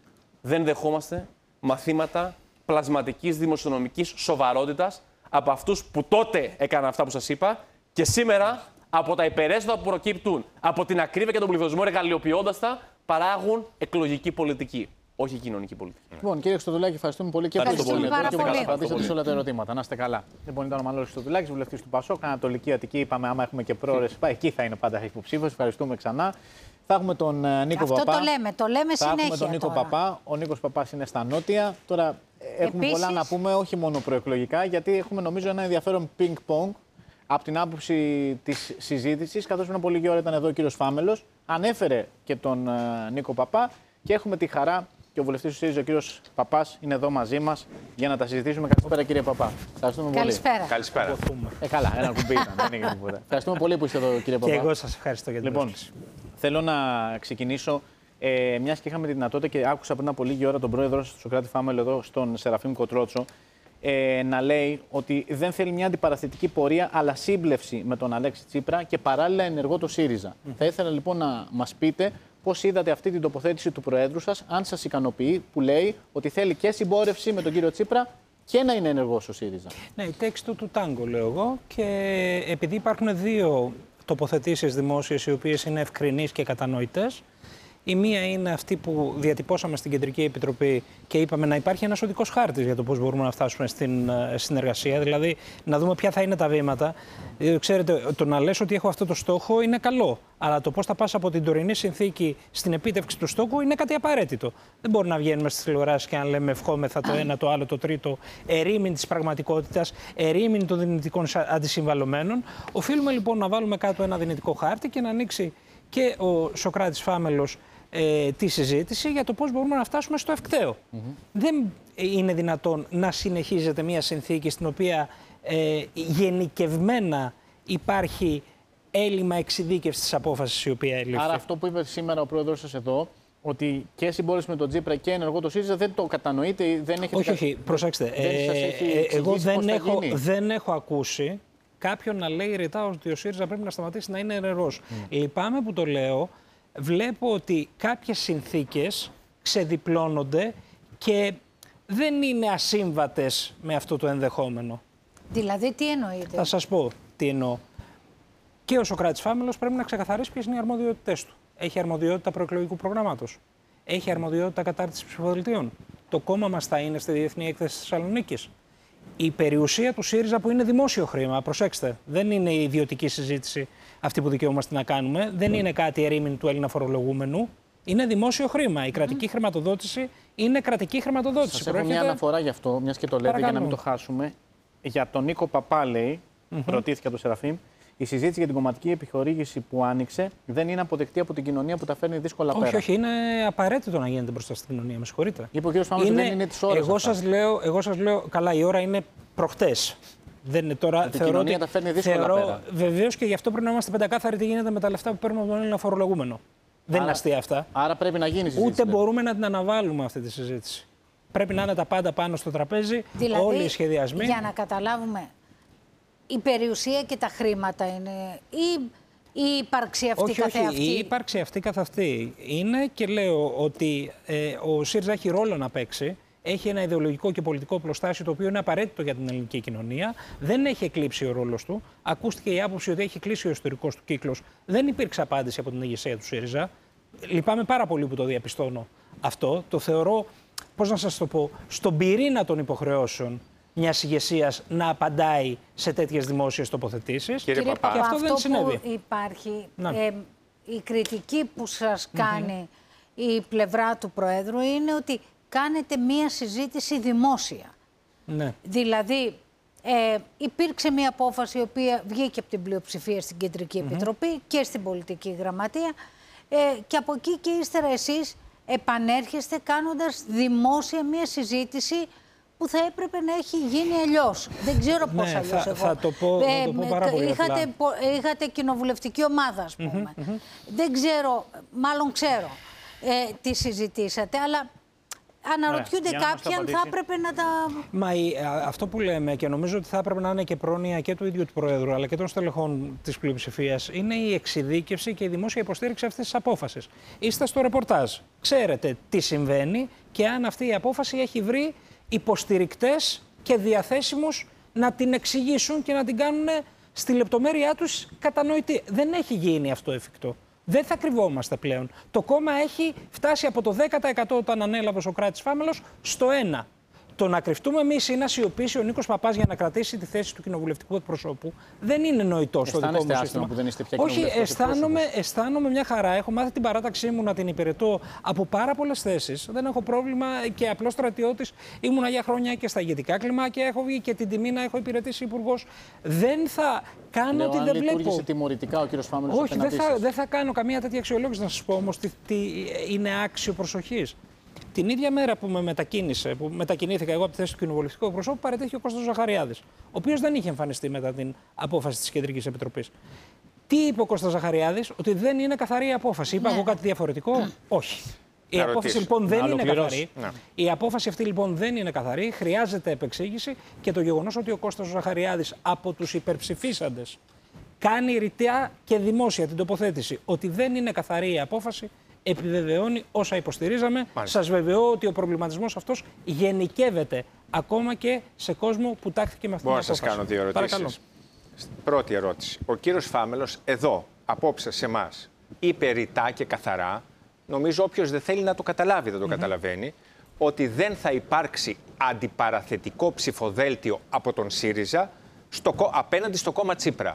Δεν δεχόμαστε μαθήματα πλασματικής δημοσιονομικής σοβαρότητας από αυτούς που τότε έκαναν αυτά που σας είπα και σήμερα από τα υπερέσοδα που προκύπτουν από την ακρίβεια και τον πληθωρισμό, εργαλειοποιώντας τα, παράγουν εκλογική πολιτική. Όχι κοινωνική πολιτική. Λοιπόν, κύριε Χριστοδουλάκη, ευχαριστούμε πολύ και ευχαριστούμε πολύ πάρα και πολύ. θα απαντήσετε σε όλα τα ερωτήματα. Να είστε καλά. Λοιπόν, ήταν ο Μανώλης Χριστοδουλάκης, βουλευτής του Πασόκ, Ανατολική Αττική. Είπαμε, άμα έχουμε και πρόορες, εκεί θα είναι πάντα υποψήφιος. Ευχαριστούμε ξανά. Θα έχουμε τον uh, Νίκο Αυτό Παπά. Αυτό το λέμε, το λέμε θα συνέχεια. Έχουμε τον Νίκο τώρα. Παπά. Ο Νίκος Παπάς είναι στα νότια. Τώρα έχουμε Επίσης... πολλά να πούμε, όχι μόνο προεκλογικά, γιατί έχουμε νομίζω ένα ενδιαφέρον ping-pong. Από την άποψη της συζήτησης, καθώς πριν από λίγη ώρα ήταν εδώ ο κύριος Φάμελος, ανέφερε και τον uh, Νίκο Παπά και έχουμε τη χαρά και ο βουλευτής του ΣΥΡΙΖΑ, ο κύριος Παπάς, είναι εδώ μαζί μας για να τα συζητήσουμε. Καλησπέρα, κύριε Παπά. Ευχαριστούμε Καλησπέρα. πολύ. Καλησπέρα. Ε, καλά, ένα κουμπί ήταν. Δεν είναι τίποτα. Ευχαριστούμε πολύ που είστε εδώ, κύριε Παπά. Και εγώ σας ευχαριστώ για την λοιπόν, πρόσκληση. Θέλω να ξεκινήσω, ε, μιας και είχαμε τη δυνατότητα και άκουσα πριν από λίγη ώρα τον πρόεδρο του Σωκράτη Φάμελο εδώ, στον Σεραφείμ Κοτρότσο, Ε, να λέει ότι δεν θέλει μια αντιπαραστατική πορεία, αλλά σύμπλευση με τον Αλέξη Τσίπρα και παράλληλα ενεργό το ΣΥΡΙΖΑ. Mm. Θα ήθελα λοιπόν να μας πείτε πώς είδατε αυτή την τοποθέτηση του Προέδρου σας, αν σας ικανοποιεί, που λέει ότι θέλει και συμπόρευση με τον κύριο Τσίπρα και να είναι ενεργός ο ΣΥΡΙΖΑ. Ναι, η τέξη του του τάγκο, λέω εγώ, και επειδή υπάρχουν δύο τοποθετήσεις δημόσιες οι οποίες είναι ευκρινείς και κατανοητές, Η μία είναι αυτή που διατυπώσαμε στην Κεντρική Επιτροπή και είπαμε να υπάρχει ένας οδικός χάρτης για το πώς μπορούμε να φτάσουμε στην συνεργασία, δηλαδή να δούμε ποια θα είναι τα βήματα. Ξέρετε, το να λες ότι έχω αυτό το στόχο είναι καλό, αλλά το πώς θα πας από την τωρινή συνθήκη στην επίτευξη του στόχου είναι κάτι απαραίτητο. Δεν μπορεί να βγαίνουμε στις τηλεοράσεις και να λέμε ευχόμεθα το ένα, το άλλο, το τρίτο, ερήμην της πραγματικότητας, ερήμην των δυνητικών αντισυμβαλωμένων. Οφείλουμε λοιπόν να βάλουμε κάτω ένα δυνητικό χάρτη και να ανοίξει και ο Σωκράτης Φάμελος ε, τη συζήτηση για το πώς μπορούμε να φτάσουμε στο ευκταίο. Mm-hmm. Δεν είναι δυνατόν να συνεχίζεται μια συνθήκη στην οποία ε, γενικευμένα υπάρχει έλλειμμα εξειδίκευσης της απόφασης η οποία έλειφθη. Άρα αυτό που είπε σήμερα ο πρόεδρος σας εδώ, ότι και συμπόρευση με τον Τζίπρα και ενεργό το ΣΥΡΙΖΑ δεν το κατανοείτε, δεν έχετε... Όχι, όχι, προσέξτε. Δεν ε, σας έχει εγώ δεν έχω, δεν έχω ακούσει κάποιον να λέει ρητά ότι ο ΣΥΡΙΖΑ πρέπει να σταματήσει να είναι ενεργός. Mm. Λυπάμαι που το λέω. Βλέπω ότι κάποιες συνθήκες ξεδιπλώνονται και δεν είναι ασύμβατες με αυτό το ενδεχόμενο. Δηλαδή, τι εννοείτε? Θα σας πω τι εννοώ. Και ο Σωκράτης Φάμελος πρέπει να ξεκαθαρίσει ποιες είναι οι αρμοδιότητές του. Έχει αρμοδιότητα προεκλογικού προγράμματος. Έχει αρμοδιότητα κατάρτισης ψηφοδελτίων. Το κόμμα μας θα είναι στη Διεθνή Έκθεση της Θεσσαλονίκης. Η περιουσία του ΣΥΡΙΖΑ που είναι δημόσιο χρήμα, προσέξτε, δεν είναι η ιδιωτική συζήτηση αυτή που δικαιούμαστε να κάνουμε, δεν είναι κάτι ερήμην του Έλληνα φορολογούμενου, είναι δημόσιο χρήμα. Η κρατική mm. χρηματοδότηση είναι κρατική χρηματοδότηση. Σας έχω μια αναφορά γι' αυτό, μιας και το λέτε, Παρακαλώ. για να μην το χάσουμε. Για τον Νίκο Παπά, λέει, mm-hmm. ρωτήθηκε από τον Σεραφείμ, η συζήτηση για την κομματική επιχορήγηση που άνοιξε δεν είναι αποδεκτή από την κοινωνία που τα φέρνει δύσκολα όχι, πέρα. Όχι, είναι απαραίτητο να γίνεται μπροστά στην κοινωνία. Με συγχωρείτε. Είπε ο κ. Φάμελος ότι δεν είναι της ώρας. Εγώ σας λέω, εγώ σας λέω, καλά, η ώρα είναι προχτές. Δεν είναι τώρα. Η κοινωνία τα φέρνει δύσκολα θεωρώ, πέρα. Βεβαίως και γι' αυτό πρέπει να είμαστε πεντακάθαροι τι γίνεται με τα λεφτά που παίρνουμε από τον Έλληνα φορολογούμενο. Άρα, δεν είναι αστεία αυτά. Άρα πρέπει να γίνει συζήτηση. Ούτε μπορούμε να την αναβάλουμε αυτή τη συζήτηση. Πρέπει να είναι τα πάντα πάνω στο τραπέζι, δηλαδή, όλοι οι σχεδιασμοί. Για να καταλάβουμε, η περιουσία και τα χρήματα είναι ή η ύπαρξη αυτή όχι, καθεαυτή? Όχι, η ύπαρξη αυτή καθ' αυτή είναι και λέω ότι ε, ο ΣΥΡΙΖΑ έχει ρόλο να παίξει. Έχει ένα ιδεολογικό και πολιτικό πλωστάσιο το οποίο είναι απαραίτητο για την ελληνική κοινωνία. Δεν έχει εκλείψει ο ρόλος του. Ακούστηκε η άποψη ότι έχει κλείσει ο ιστορικός του κύκλος. Δεν υπήρξε απάντηση από την ηγεσία του ΣΥΡΙΖΑ. Λυπάμαι πάρα πολύ που το διαπιστώνω αυτό. Το θεωρώ, πώς να σας το πω, στον πυρήνα των υποχρεώσεων μιας ηγεσίας να απαντάει σε τέτοιες δημόσιες τοποθετήσεις. Κύριε Παπά, και αυτό, αυτό δεν συνέβη. Που υπάρχει, ε, η κριτική που σας κάνει mm-hmm. η πλευρά του Προέδρου είναι ότι κάνετε μία συζήτηση δημόσια. Ναι. Δηλαδή, ε, υπήρξε μία απόφαση η οποία βγήκε από την πλειοψηφία στην Κεντρική mm-hmm. Επιτροπή και στην Πολιτική Γραμματεία ε, και από εκεί και ύστερα εσείς επανέρχεστε κάνοντας δημόσια μία συζήτηση που θα έπρεπε να έχει γίνει αλλιώς. Δεν ξέρω πώς ναι, αλλιώς θα, εγώ. Θα το πω, ε, το πω πάρα πολύ είχατε, είχατε κοινοβουλευτική ομάδα, ας πούμε. Mm-hmm, mm-hmm. Δεν ξέρω, μάλλον ξέρω ε, τι συζητήσατε, αλλά αναρωτιούνται yeah, κάποιοι αν θα έπρεπε να τα... Μα η, α, αυτό που λέμε και νομίζω ότι θα έπρεπε να είναι και πρόνοια και του ίδιου του Προέδρου αλλά και των στελεχών της πλειοψηφίας είναι η εξειδίκευση και η δημόσια υποστήριξη αυτής της απόφασης. Είστε στο ρεπορτάζ. Ξέρετε τι συμβαίνει και αν αυτή η απόφαση έχει βρει υποστηρικτές και διαθέσιμους να την εξηγήσουν και να την κάνουν στη λεπτομέρειά τους κατανοητή. Δεν έχει γίνει αυτό εφικτό. Δεν θα κρυβόμαστε πλέον. Το κόμμα έχει φτάσει από το δέκα τοις εκατό όταν ανέλαβε ο Σωκράτης Φάμελος στο ένα τοις εκατό. Το να κρυφτούμε εμείς ή να σιωπήσει ο Νίκος Παπάς για να κρατήσει τη θέση του κοινοβουλευτικού εκπροσώπου δεν είναι νοητό στο δικό μου σύστημα. Που δεν είστε πια όχι, αισθάνομαι, αισθάνομαι μια χαρά. Έχω μάθει την παράταξή μου να την υπηρετώ από πάρα πολλές θέσεις. Δεν έχω πρόβλημα και απλός στρατιώτης. Ήμουνα για χρόνια και στα ηγετικά κλιμάκια. Έχω βγει και την τιμή να έχω υπηρετήσει υπουργός. Δεν θα κάνω Λέω, ότι αν δεν βλέπω. Λειτουργήσε τιμωρητικά ο κύριος Φάμελος. Όχι, δεν θα, δεν θα κάνω καμία τέτοια αξιολόγηση να σας πω όμως τι, τι είναι άξιο προσοχής. Την ίδια μέρα που με μετακίνησε, που μετακινήθηκα εγώ από τη θέση του κοινοβουλευτικού εκπροσώπου, παρετέθηκε ο Κώστας Ζαχαριάδης, ο οποίος δεν είχε εμφανιστεί μετά την απόφαση της Κεντρικής Επιτροπής. Τι είπε ο Κώστας Ζαχαριάδης? Ότι δεν είναι καθαρή η απόφαση. Είπα ναι. εγώ κάτι διαφορετικό? Όχι. Η να απόφαση ρωτήσω. λοιπόν δεν να είναι καθαρή. Να. Η απόφαση αυτή λοιπόν δεν είναι καθαρή. Χρειάζεται επεξήγηση και το γεγονός ότι ο Κώστας Ζαχαριάδης από τους υπερψηφίσαντες κάνει ρητά και δημόσια την τοποθέτηση ότι δεν είναι καθαρή η απόφαση. Επιβεβαιώνει όσα υποστηρίζαμε. Μάλιστα. Σας βεβαιώ ότι ο προβληματισμός αυτός γενικεύεται ακόμα και σε κόσμο που τάχθηκε με αυτή την απόφαση. Μπορώ να σας κάνω δύο ερωτήσεις. Παρακαλώ. Πρώτη ερώτηση. Ο κύριος Φάμελος εδώ, απόψε σε εμάς, είπε ρητά και καθαρά νομίζω όποιος δεν θέλει να το καταλάβει δεν το mm-hmm. καταλαβαίνει, ότι δεν θα υπάρξει αντιπαραθετικό ψηφοδέλτιο από τον ΣΥΡΙΖΑ στο, απέναντι στο κόμμα Τσίπρα.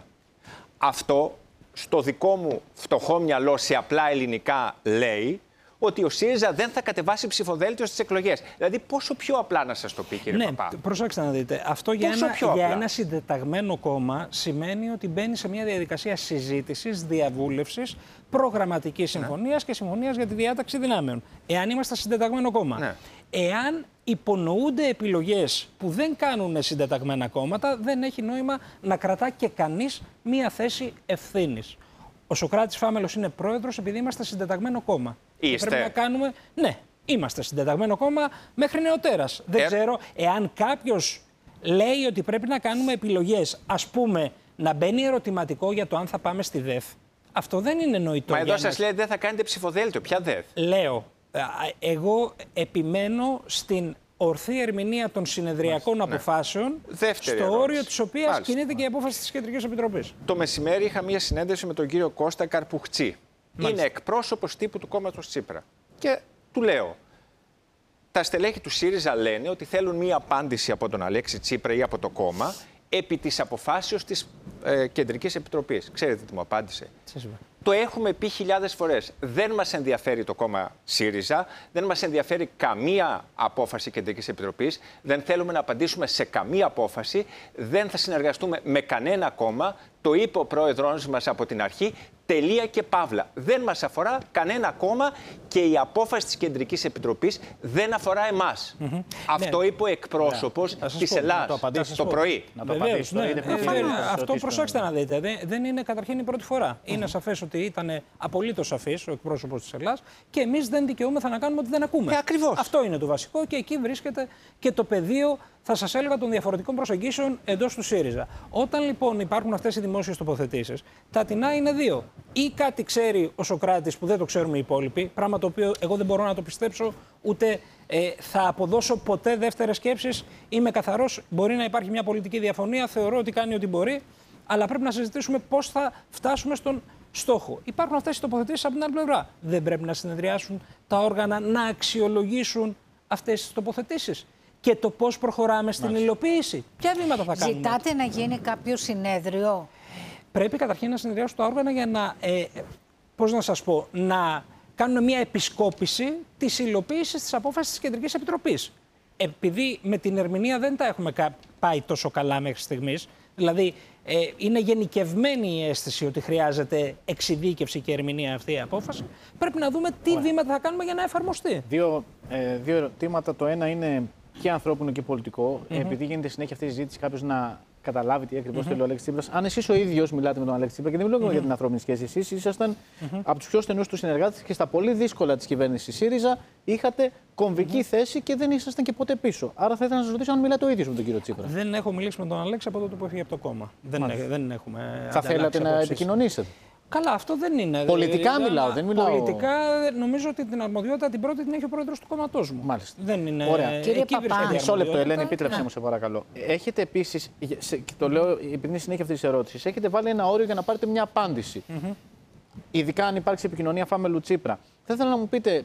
Αυτό στο δικό μου φτωχό μυαλό σε απλά ελληνικά λέει ότι ο ΣΥΡΙΖΑ δεν θα κατεβάσει ψηφοδέλτιο στις εκλογές. Δηλαδή, πόσο πιο απλά να σας το πει, κύριε ναι, Παπά. Προσέξτε να δείτε. Αυτό για ένα, για ένα συντεταγμένο κόμμα σημαίνει ότι μπαίνει σε μια διαδικασία συζήτησης, διαβούλευσης, προγραμματικής συμφωνίας ναι. και συμφωνίας για τη διάταξη δυνάμεων. Εάν είμαστε συντεταγμένο κόμμα. Ναι. Εάν υπονοούνται επιλογές που δεν κάνουν συντεταγμένα κόμματα, δεν έχει νόημα να κρατά και κανείς μία θέση ευθύνης. Ο Σωκράτης Φάμελος είναι πρόεδρος επειδή είμαστε συντεταγμένο κόμμα. Είστε. Πρέπει να κάνουμε... Ναι, είμαστε συντεταγμένο κόμμα μέχρι νεοτέρας. Δεν ε... ξέρω εάν κάποιος λέει ότι πρέπει να κάνουμε επιλογές, ας πούμε, να μπαίνει ερωτηματικό για το αν θα πάμε στη ΔΕΘ. Αυτό δεν είναι νοητό. Μα εδώ σας λέει δεν θα κάνετε ψηφοδέλτιο. Ποια ΔΕΘ? Λέω, εγώ επιμένω στην ορθή ερμηνεία των συνεδριακών Μάλιστα, αποφάσεων, ναι. στο ερώτηση. όριο της οποίας Μάλιστα. κινείται και η απόφαση της Κεντρικής Επιτροπής. Το μεσημέρι είχα μία συνέντευξη με τον κύριο Κώστα Καρπουχτσή. Μάλιστα. Είναι εκπρόσωπος τύπου του κόμματος Τσίπρα. Και του λέω, τα στελέχη του ΣΥΡΙΖΑ λένε ότι θέλουν μία απάντηση από τον Αλέξη Τσίπρα ή από το κόμμα επί της αποφάσεως της ε, Κεντρικής Επιτροπής. Ξέρετε τι μου απάντησε? Το έχουμε πει χιλιάδες φορές. Δεν μας ενδιαφέρει το κόμμα ΣΥΡΙΖΑ, δεν μας ενδιαφέρει καμία απόφαση Κεντρικής Επιτροπής, δεν θέλουμε να απαντήσουμε σε καμία απόφαση, δεν θα συνεργαστούμε με κανένα κόμμα. Το είπε ο πρόεδρος μας από την αρχή. Τελεία και παύλα. Δεν μας αφορά κανένα κόμμα και η απόφαση της Κεντρικής Επιτροπής δεν αφορά εμάς. Mm-hmm. Αυτό ναι. είπε ο εκπρόσωπος ναι. της Ελλάδας το, το, το πρωί. Να το απαντήσω. Ναι. Ναι. Ε, αυτό προσέξτε να δείτε. Δεν, δεν είναι καταρχήν η πρώτη φορά. Mm-hmm. Είναι σαφές ότι ήταν απολύτως σαφής ο εκπρόσωπος της Ελλάδας και εμείς δεν δικαιούμεθα να κάνουμε ότι δεν ακούμε. Ε, ακριβώς. Αυτό είναι το βασικό και εκεί βρίσκεται και το πεδίο, θα σας έλεγα, των διαφορετικών προσεγγίσεων εντός του ΣΥΡΙΖΑ. Όταν λοιπόν υπάρχουν αυτές οι δημόσιες τοποθετήσεις, τα τεινά είναι δύο. Ή κάτι ξέρει ο Σωκράτης που δεν το ξέρουμε οι υπόλοιποι, πράγμα το οποίο εγώ δεν μπορώ να το πιστέψω, ούτε ε, θα αποδώσω ποτέ δεύτερες σκέψεις. Είμαι καθαρός. Μπορεί να υπάρχει μια πολιτική διαφωνία, θεωρώ ότι κάνει ό,τι μπορεί, αλλά πρέπει να συζητήσουμε πώς θα φτάσουμε στον στόχο. Υπάρχουν αυτές οι τοποθετήσεις από την άλλη πλευρά. Δεν πρέπει να συνεδριάσουν τα όργανα να αξιολογήσουν αυτές τις τοποθετήσεις και το πώς προχωράμε στην Μάλιστα. υλοποίηση. Ποια βήματα θα κάνουμε? Ζητάτε να γίνει κάποιο συνέδριο? Πρέπει καταρχήν να συνεδριάσουν τα όργανα για να, ε, πώς να σας πω, να κάνουν μια επισκόπηση της υλοποίησης της απόφασης της Κεντρικής Επιτροπής. Επειδή με την ερμηνεία δεν τα έχουμε πάει τόσο καλά μέχρι στιγμής, δηλαδή ε, είναι γενικευμένη η αίσθηση ότι χρειάζεται εξειδίκευση και ερμηνεία αυτή η απόφαση, πρέπει να δούμε τι Ωραία. βήματα θα κάνουμε για να εφαρμοστεί. Δύο, ε, δύο ερωτήματα. Το ένα είναι και ανθρώπινο και πολιτικό. Mm-hmm. Επειδή γίνεται συνέχεια αυτή η συζήτηση, κάποιος να καταλάβει τι ακριβώς mm-hmm. θέλει ο Αλέξης Τσίπρας. Αν εσείς ο ίδιος μιλάτε με τον Αλέξη Τσίπρα, και δεν μιλάω mm-hmm. για την ανθρώπινη σχέση, εσείς ήσασταν mm-hmm. από τους πιο στενούς του συνεργάτες και στα πολύ δύσκολα της κυβέρνησης ΣΥΡΙΖΑ είχατε κομβική mm-hmm. θέση και δεν ήσασταν και ποτέ πίσω. Άρα θα ήθελα να σας ρωτήσω αν μιλάτε ο ίδιος με τον κύριο Τσίπρα. Δεν έχω μιλήσει με τον Αλέξη από τότε που έφυγε από το κόμμα. Δεν, δεν έχουμε. Θα θέλατε να επικοινωνήσετε? Καλά, αυτό δεν είναι. Πολιτικά δηλαδή, μιλάω, δεν μιλάω. Πολιτικά νομίζω ότι την αρμοδιότητα την πρώτη την έχει ο πρόεδρος του κόμματός μου. Μάλιστα. Δεν είναι. Ωραία. Κύριε Παπά. Μισό λεπτό, Ελένη, επίτρεψέ μου, σε παρακαλώ. Έχετε επίσης, και το λέω επειδή είναι συνέχεια αυτή τη ερώτηση, έχετε βάλει ένα όριο για να πάρετε μια απάντηση. Mm-hmm. Ειδικά αν υπάρξει επικοινωνία Φάμελου Τσίπρα. Θα ήθελα να μου πείτε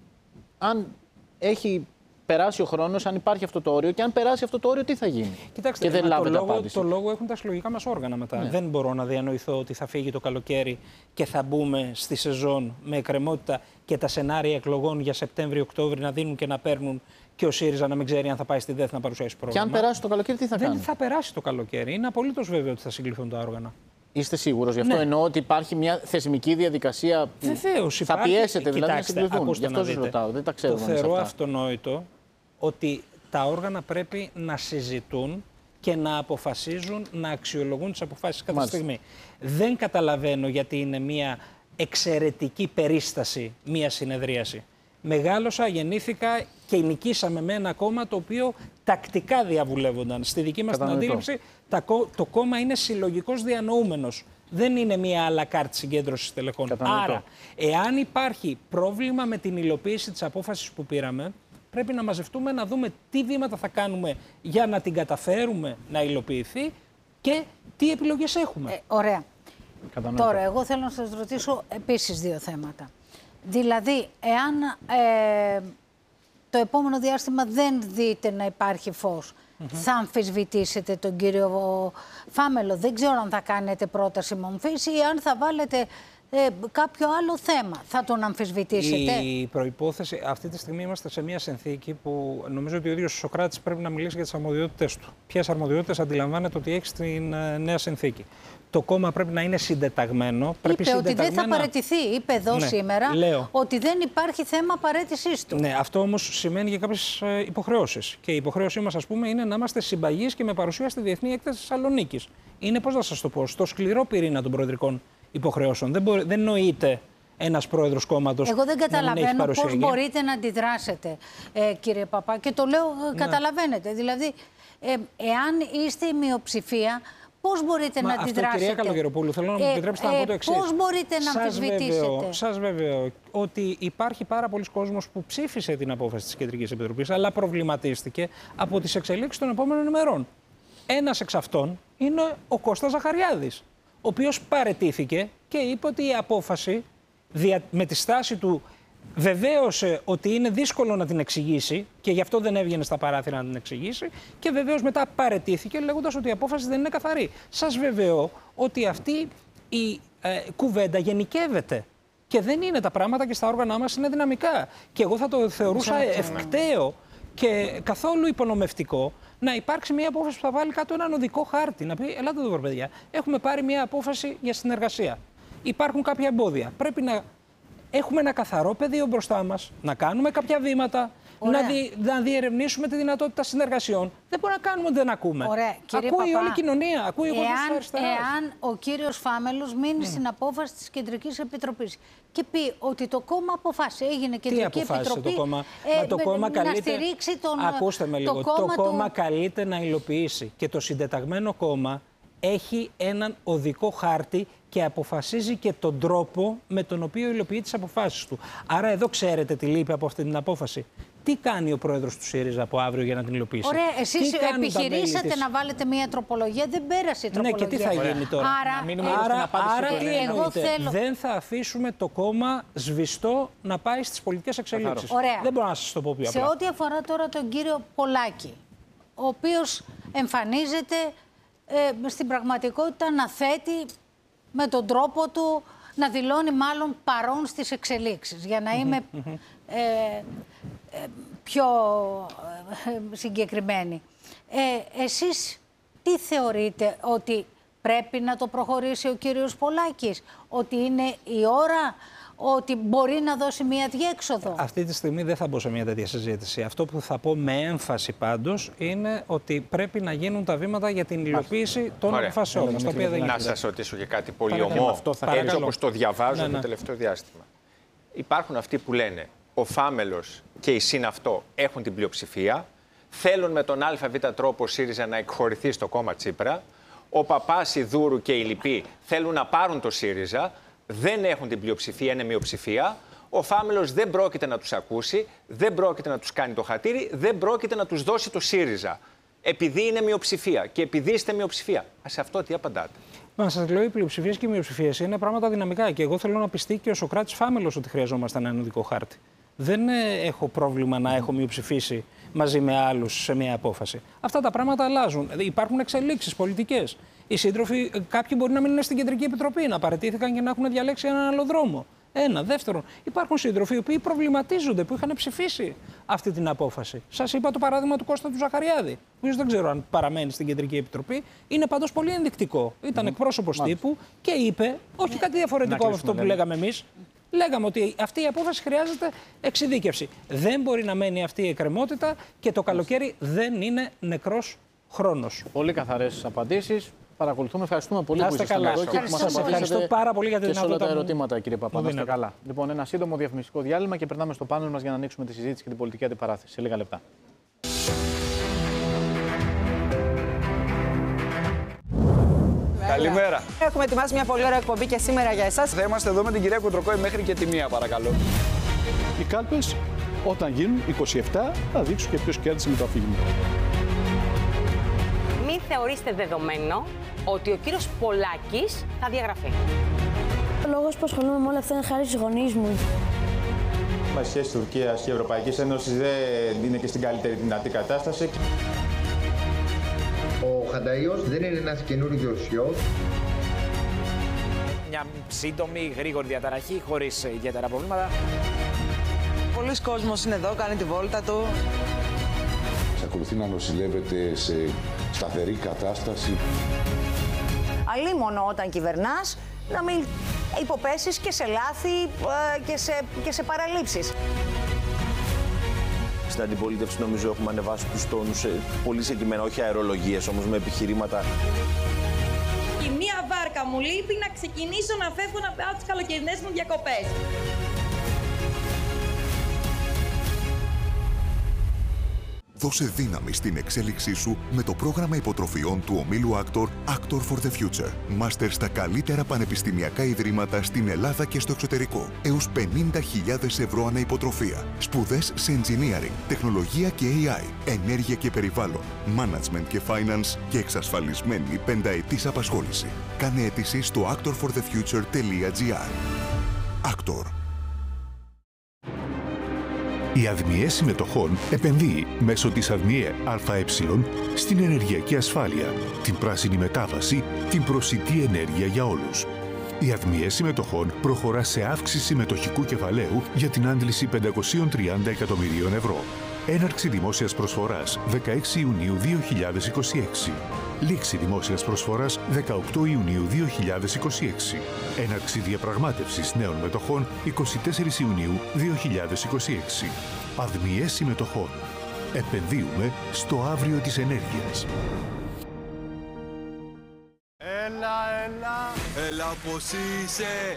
αν έχει περάσει ο χρόνος, αν υπάρχει αυτό το όριο και αν περάσει αυτό το όριο, τι θα γίνει? Κοιτάξτε, και δεν το, λόγο, το λόγο έχουν τα συλλογικά μας όργανα μετά. Ναι. Δεν μπορώ να διανοηθώ ότι θα φύγει το καλοκαίρι και θα μπούμε στη σεζόν με εκκρεμότητα και τα σενάρια εκλογών για Σεπτέμβριο-Οκτώβριο να δίνουν και να παίρνουν και ο ΣΥΡΙΖΑ να μην ξέρει αν θα πάει στη ΔΕΘ να παρουσιάσει πρόγραμμα. Και αν περάσει το καλοκαίρι, τι θα δεν κάνει? Δεν θα περάσει το καλοκαίρι. Είναι απολύτως βέβαιο ότι θα συγκληθούν τα όργανα. Είστε σίγουρος? Γι' αυτό ναι. εννοώ ότι υπάρχει μια θεσμική διαδικασία που Βεβαίως, θα υπάρχει... πιέσετε δηλαδή Κοιτάξτε, να συγκληθούν. Γι' αυτό σας ρωτάω. Δεν τα ξέρουμε. Το θεωρώ αυτονόητο ότι τα όργανα πρέπει να συζητούν και να αποφασίζουν, να αξιολογούν τις αποφάσεις κατά Μάλιστα. στιγμή. Δεν καταλαβαίνω γιατί είναι μια εξαιρετική περίσταση μια συνεδρίαση. Μεγάλωσα, γεννήθηκα και νικήσαμε με ένα κόμμα το οποίο τακτικά διαβουλεύονταν. Στη δική μας την αντίληψη το κόμμα είναι συλλογικός διανοούμενος. Δεν είναι μια à la carte συγκέντρωση τελεχών. Άρα, εάν υπάρχει πρόβλημα με την υλοποίηση της απόφασης που πήραμε, πρέπει να μαζευτούμε, να δούμε τι βήματα θα κάνουμε για να την καταφέρουμε να υλοποιηθεί και τι επιλογές έχουμε. Ε, ωραία. Κατανοητό. Τώρα, εγώ θέλω να σας ρωτήσω επίσης δύο θέματα. Δηλαδή, εάν ε, το επόμενο διάστημα δεν δείτε να υπάρχει φως, mm-hmm. θα αμφισβητήσετε τον κύριο Φάμελο. Δεν ξέρω αν θα κάνετε πρόταση μομφής ή αν θα βάλετε ε, κάποιο άλλο θέμα. Θα τον αμφισβητήσετε. Η προϋπόθεση, αυτή τη στιγμή είμαστε σε μια συνθήκη που νομίζω ότι ο ίδιος ο Σωκράτης πρέπει να μιλήσει για τις αρμοδιότητες του. Ποιες αρμοδιότητες αντιλαμβάνεται ότι έχει στην uh, νέα συνθήκη. Το κόμμα πρέπει να είναι συντεταγμένο. Είπε πρέπει ότι συντεταγμένα... δεν θα παραιτηθεί. Είπε εδώ ναι, σήμερα λέω. ότι δεν υπάρχει θέμα παραίτησής του. Ναι, αυτό όμως σημαίνει για κάποιες ε, υποχρεώσεις. Και η υποχρέωσή μας, ας πούμε, είναι να είμαστε συμπαγείς και με παρουσία στη Διεθνή Έκθεση Θεσσαλονίκης. Είναι, πώς να σας το πω, στο σκληρό πυρήνα των προεδρικών υποχρεώσεων. Δεν, μπορεί, δεν νοείται ένας πρόεδρος κόμματος. Εγώ δεν καταλαβαίνω πώς εκεί. μπορείτε να αντιδράσετε, ε, κύριε Παπά. Και το λέω, ναι. καταλαβαίνετε. Δηλαδή, ε, εάν είστε η μειοψηφία, πώς μπορείτε Μα να αυτό, αντιδράσετε. Κυρία Καλογεροπούλου, θέλω να μου επιτρέψετε ε, να πω το εξής. Πώς μπορείτε να αμφισβητήσετε. Σας βεβαιώ ότι υπάρχει πάρα πολλοί κόσμος που ψήφισε την απόφαση της Κεντρικής Επιτροπής, αλλά προβληματίστηκε από τις εξελίξεις των επόμενων ημερών. Ένας εξ αυτών είναι ο Κώστας Ζαχαριάδης, ο οποίος παραιτήθηκε και είπε ότι η απόφαση με τη στάση του βεβαίωσε ότι είναι δύσκολο να την εξηγήσει και γι' αυτό δεν έβγαινε στα παράθυρα να την εξηγήσει και βεβαίως μετά παραιτήθηκε λέγοντας ότι η απόφαση δεν είναι καθαρή. Σας βεβαιώ ότι αυτή η ε, κουβέντα γενικεύεται και δεν είναι τα πράγματα και στα όργανα μας είναι δυναμικά. Και εγώ θα το θεωρούσα ευκταίο και καθόλου υπονομευτικό να υπάρξει μια απόφαση που θα βάλει κάτω έναν οδικό χάρτη. Να πει: ελάτε εδώ, παιδιά, έχουμε πάρει μια απόφαση για συνεργασία. Υπάρχουν κάποια εμπόδια. Πρέπει να έχουμε ένα καθαρό πεδίο μπροστά μας, να κάνουμε κάποια βήματα, να, δι, να διερευνήσουμε τη δυνατότητα συνεργασιών. Δεν μπορούμε να κάνουμε ότι δεν ακούμε. Ωραία. Κύριε ακούει Παπά, όλη η κοινωνία, ακούει ο κόσμος της αριστεράς. Εάν ο κύριος Φάμελος μείνει mm. στην απόφαση της Κεντρικής Επιτροπής και πει ότι το κόμμα αποφάσισε, έγινε Κεντρική Επιτροπή, το κόμμα, ε, Μα το κόμμα να καλείται, στηρίξει τον ακούστε με λίγο, το κόμμα, το κόμμα του... καλείται να υλοποιήσει και το συντεταγμένο κόμμα έχει έναν οδικό χάρτη και αποφασίζει και τον τρόπο με τον οποίο υλοποιεί τις αποφάσεις του. Άρα εδώ ξέρετε τι λείπει από αυτή την απόφαση. Τι κάνει ο πρόεδρος του ΣΥΡΙΖΑ από αύριο για να την υλοποιήσει. Ωραία, εσείς επιχειρήσατε να βάλετε μια τροπολογία, δεν πέρασε η τροπολογία. Ναι, και τι θα γίνει τώρα. Άρα, άρα, άρα τι εγώ θέλω... δεν θα αφήσουμε το κόμμα σβηστό να πάει στις πολιτικές εξελίξεις. Ωραία. Δεν μπορώ να σας το πω πιο απλά. Σε ό,τι αφορά τώρα τον κύριο Πολάκη, ο οποίος εμφανίζεται ε, στην πραγματικότητα να θέτει με τον τρόπο του, να δηλώνει μάλλον παρόν στις εξελίξεις, για να είμαι ε, ε, πιο ε, συγκεκριμένη. Ε, εσείς τι θεωρείτε, ότι πρέπει να το προχωρήσει ο κύριος Πολάκης, ότι είναι η ώρα, ότι μπορεί να δώσει μια διέξοδο? Αυτή τη στιγμή δεν θα μπω σε μια τέτοια συζήτηση. Αυτό που θα πω με έμφαση πάντως είναι ότι πρέπει να γίνουν τα βήματα για την υλοποίηση των αποφάσεων μας. Να σας ρωτήσω και κάτι πολύ ομό, έτσι όπως το διαβάζω ναι, ναι. το τελευταίο διάστημα. Υπάρχουν αυτοί που λένε ο Φάμελος και η ΣΥΝ αυτό έχουν την πλειοψηφία, θέλουν με τον ΑΒ τρόπο ΣΥΡΙΖΑ να εκχωρηθεί στο κόμμα Τσίπρα, ο Παπάς, η Δούρου και η Λυπή θέλουν να πάρουν το ΣΥΡΙΖΑ, δεν έχουν την πλειοψηφία, είναι μειοψηφία. Ο Φάμελος δεν πρόκειται να τους ακούσει, δεν πρόκειται να τους κάνει το χατήρι, δεν πρόκειται να τους δώσει το ΣΥΡΙΖΑ. Επειδή είναι μειοψηφία και επειδή είστε μειοψηφία. Α, σε αυτό τι απαντάτε? Μα σας λέω, οι πλειοψηφίες και οι μειοψηφίες είναι πράγματα δυναμικά. Και εγώ θέλω να πιστεί και ο Σωκράτης Φάμελος ότι χρειαζόμαστε έναν οδικό χάρτη. Δεν έχω πρόβλημα να έχω μειοψηφίσει μαζί με άλλους σε μια απόφαση. Αυτά τα πράγματα αλλάζουν. Υπάρχουν εξελίξεις πολιτικές. Οι σύντροφοι, κάποιοι μπορεί να μην είναι στην Κεντρική Επιτροπή, να παραιτήθηκαν και να έχουν διαλέξει έναν άλλο δρόμο. Ένα. Δεύτερον, υπάρχουν σύντροφοι οι οποίοι προβληματίζονται, που είχαν ψηφίσει αυτή την απόφαση. Σας είπα το παράδειγμα του Κώστα του Ζαχαριάδη, ο οποίος δεν ξέρω αν παραμένει στην Κεντρική Επιτροπή. Είναι πάντως πολύ ενδεικτικό. Ήταν mm. εκπρόσωπος τύπου και είπε, όχι κάτι διαφορετικό από αυτό που λέγαμε εμείς. Λέγαμε ότι αυτή η απόφαση χρειάζεται εξειδίκευση. Δεν μπορεί να μένει αυτή η εκκρεμότητα και το καλοκαίρι δεν είναι νεκρός χρόνος. Πολύ καθαρές απαντήσεις. Παρακολουθούμε. Ευχαριστούμε πολύ να που ήσασταν καλά. εδώ και που μας απαντήσατε. Ευχαριστώ πάρα πολύ για τη δυνατότητα. Και σε όλα τα ερωτήματα, κύριε Παπά. Να είστε καλά. Λοιπόν, ένα σύντομο διαφημιστικό διάλειμμα και περνάμε στο πάνελ μας για να ανοίξουμε τη συζήτηση και την πολιτική αντιπαράθεση. Σε λίγα λεπτά. Καλημέρα. Έχουμε ετοιμάσει μια πολύ ωραία εκπομπή και σήμερα για εσάς. Θα είμαστε εδώ με την κυρία Κουτροκόη μέχρι και τη μία, παρακαλώ. Οι κάλπες, όταν γίνουν είκοσι επτά, θα δείξουν και ποιος κέρδισε με το αφήγημα. Μην θεωρήστε δεδομένο ότι ο κύριος Πολάκης θα διαγραφεί. Ο λόγος που ασχολούμαι με όλα αυτά είναι χάρη στους γονείς μου. μα, οι σχέσεις Τουρκίας και Ευρωπαϊκής Ένωσης δεν είναι και στην καλύτερη δυνατή κατάσταση. Ο Χανταΐος δεν είναι ένας καινούριος γιος. Μια σύντομη, γρήγορη διαταραχή, χωρίς ιδιαίτερα προβλήματα. Πολλοί κόσμος είναι εδώ, κάνει τη βόλτα του. Εξακολουθεί να νοσηλεύεται σε σταθερή κατάσταση. Αλίμονο όταν κυβερνάς, να μην υποπέσεις και σε λάθη και σε, και σε παραλήψεις. Στην αντιπολίτευση νομίζω έχουμε ανεβάσει τους τόνους πολύ συγκεκριμένα, όχι αερολογίες όμως, με επιχειρήματα. Η μία βάρκα μου λείπει να ξεκινήσω να φεύγω να πάω τις καλοκαιρινές μου διακοπές. Δώσε δύναμη στην εξέλιξή σου με το πρόγραμμα υποτροφιών του ομίλου Actor, Actor for the Future. Μάστερ στα καλύτερα πανεπιστημιακά ιδρύματα στην Ελλάδα και στο εξωτερικό. Έως πενήντα χιλιάδες ευρώ ανά υποτροφία. Σπουδές σε engineering, τεχνολογία και έι άι, ενέργεια και περιβάλλον, management και finance και εξασφαλισμένη πενταετής απασχόληση. Κάνε αίτηση στο actor for the future τελεία τζι άρ. Actor. Η ΑΔΜΙΕ Συμμετοχών επενδύει μέσω της ΑΔΜΙΕ ΑΕ στην ενεργειακή ασφάλεια, την πράσινη μετάβαση, την προσιτή ενέργεια για όλους. Η ΑΔΜΙΕ Συμμετοχών προχωρά σε αύξηση συμμετοχικού κεφαλαίου για την άντληση πεντακόσια τριάντα εκατομμυρίων ευρώ. Έναρξη δημόσιας προσφοράς δεκαέξι Ιουνίου δύο χιλιάδες είκοσι έξι. Λήξη δημόσιας προσφοράς δεκαοκτώ Ιουνίου δύο χιλιάδες είκοσι έξι. Έναρξη διαπραγμάτευσης νέων μετοχών εικοστή τέταρτη Ιουνίου δύο χιλιάδες είκοσι έξι. ΑΔΜΙΕ Συμμετοχών. Επενδύουμε στο αύριο της ενέργειας. Έλα, έλα. Έλα πως είσαι.